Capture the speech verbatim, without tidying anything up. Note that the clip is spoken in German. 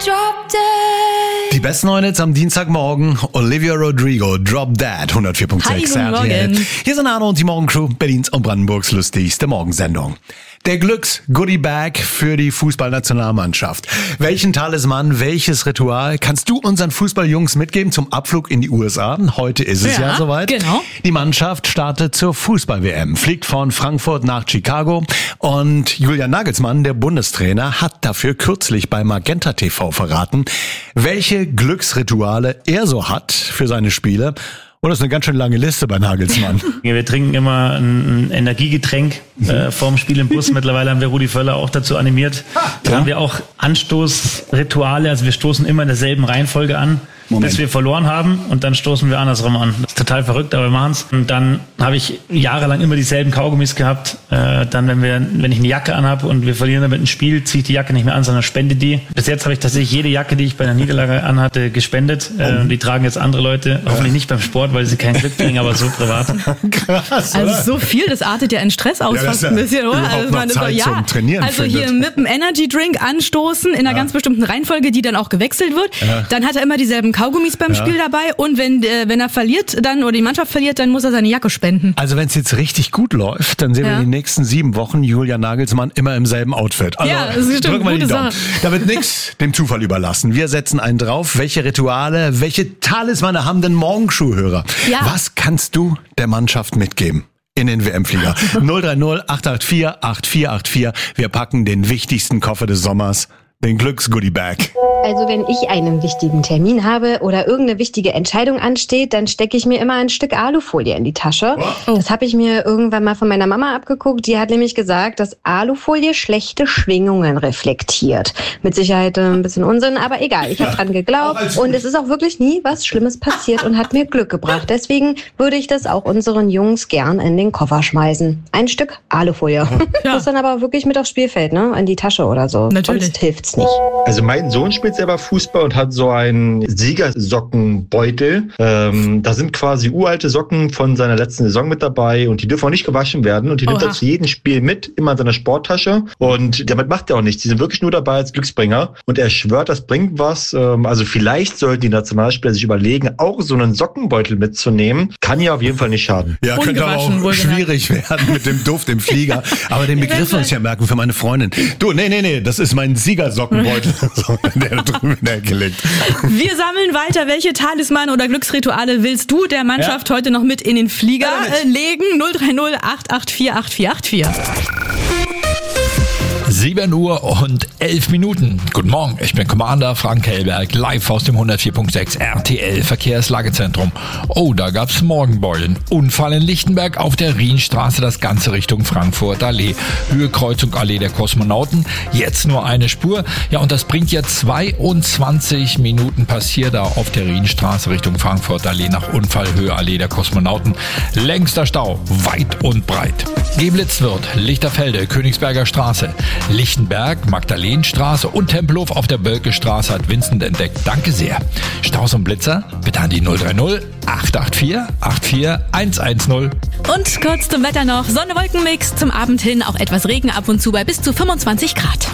Drop Dead. Die besten neuen Hits am Dienstagmorgen. Olivia Rodrigo, Drop Dead, hundertvier Komma sechs Hi, guten Morgen. Hier sind Arno und die Morgencrew, Berlins und Brandenburgs lustigste Morgensendung. Der Glücks-Goodie-Bag für die Fußballnationalmannschaft. Welchen Talisman, welches Ritual kannst du unseren Fußballjungs mitgeben zum Abflug in die U S A? Heute ist es ja, Ja, soweit. genau. Die Mannschaft startet zur Fußball-W M, fliegt von Frankfurt nach Chicago und Julian Nagelsmann, der Bundestrainer, hat dafür kürzlich bei Magenta T V verraten, welche Glücksrituale er so hat für seine Spiele. Und das ist eine ganz schön lange Liste bei Nagelsmann. Wir trinken immer ein Energiegetränk äh, vorm Spiel im Bus. Mittlerweile haben wir Rudi Völler auch dazu animiert. Dann ja. haben wir auch Anstoßrituale. Also wir stoßen immer in derselben Reihenfolge an, Moment. bis wir verloren haben. Und dann stoßen wir andersrum an. Das ist total verrückt, aber wir machen's. Und dann habe ich jahrelang immer dieselben Kaugummis gehabt. Äh, dann, wenn wir, wenn ich eine Jacke anhabe und wir verlieren damit ein Spiel, ziehe ich die Jacke nicht mehr an, sondern spende die. Bis jetzt habe ich tatsächlich jede Jacke, die ich bei einer Niederlage anhatte, gespendet. Äh, und die tragen jetzt andere Leute. Hoffentlich nicht beim Sport, weil sie kein Glück bringen, aber so privat. Krass, Also oder? so viel, das artet ja in Stress aus, Ja, das fast ist ein ja bisschen, oder? überhaupt Also, noch man ist Zeit doch, ja. zum Trainieren Also hier findet. mit einem Energy Drink anstoßen in einer Ja. ganz bestimmten Reihenfolge, die dann auch gewechselt wird. Ja. Dann hat er immer dieselben Kaugummis beim Ja. Spiel dabei und wenn äh, wenn er verliert, dann oder die Mannschaft verliert, dann muss er seine Jacke spenden. Also wenn es jetzt richtig gut läuft, dann sehen wir Ja. in den nächsten sieben Wochen Julian Nagelsmann immer im selben Outfit. Also Ja, das stimmt, drücken wir die gute Daumen. Sache. Da wird nichts dem Zufall überlassen. Wir setzen einen drauf. Welche Rituale, welche Talismane haben denn Morgenschuhhörer? Ja. Was kannst du der Mannschaft mitgeben? In den W M-Flieger. null drei null acht acht vier acht vier acht vier. Wir packen den wichtigsten Koffer des Sommers, den Glücks-Goodie-Bag. Also wenn ich einen wichtigen Termin habe oder irgendeine wichtige Entscheidung ansteht, dann stecke ich mir immer ein Stück Alufolie in die Tasche. Oh. Das habe ich mir irgendwann mal von meiner Mama abgeguckt. Die hat nämlich gesagt, dass Alufolie schlechte Schwingungen reflektiert. Mit Sicherheit äh, ein bisschen Unsinn, aber egal. Ich habe dran geglaubt und es ist auch wirklich nie was Schlimmes passiert und hat mir Glück gebracht. Deswegen würde ich das auch unseren Jungs gern in den Koffer schmeißen. Ein Stück Alufolie. Ja. Muss dann aber wirklich mit aufs Spielfeld, ne? In die Tasche oder so. Natürlich. Sonst hilft's nicht. Also mein Sohn spielt selber Fußball und hat so einen Siegersockenbeutel. Ähm, da sind quasi uralte Socken von seiner letzten Saison mit dabei und die dürfen auch nicht gewaschen werden und die nimmt Oha. er zu jedem Spiel mit, immer in seiner Sporttasche und damit macht er auch nichts. Die sind wirklich nur dabei als Glücksbringer und er schwört, das bringt was. Ähm, also vielleicht sollten die Nationalspieler sich überlegen, auch so einen Sockenbeutel mitzunehmen. Kann ja auf jeden Fall nicht schaden. Ja, könnte aber Ungewaschen, auch wohlgemerkt. schwierig werden mit dem Duft im Flieger. Aber den Begriff muss ich ja merken für meine Freundin. Du, nee, nee, nee, das ist mein Siegersockenbeutel. So, der da drüben in der Ecke liegt. Wir sammeln weiter. Welche Talismane oder Glücksrituale willst du der Mannschaft heute noch mit in den Flieger äh, legen? null drei null acht acht vier acht vier acht vier. sieben Uhr und elf Minuten. Guten Morgen, ich bin Commander Frank Hellberg, live aus dem hundertvier Komma sechs R T L Verkehrslagezentrum. Oh, da gab's Morgenbeulen. Unfall in Lichtenberg auf der Rienstraße, das Ganze Richtung Frankfurt Allee. Höhe Kreuzung Allee der Kosmonauten. Jetzt nur eine Spur. Ja, und das bringt jetzt zweiundzwanzig Minuten passiert da auf der Rienstraße Richtung Frankfurt Allee nach Unfallhöhe Allee der Kosmonauten. Längster Stau, weit und breit. Geblitzt wird Lichterfelde, Königsberger Straße. Lichtenberg, Magdalenenstraße und Tempelhof auf der Bölkestraße hat Vincent entdeckt. Danke sehr. Staus und Blitzer bitte an die null drei null acht acht vier acht vier eins eins null. Und kurz zum Wetter noch. Sonne-Wolken-Mix, zum Abend hin auch etwas Regen ab und zu bei bis zu fünfundzwanzig Grad.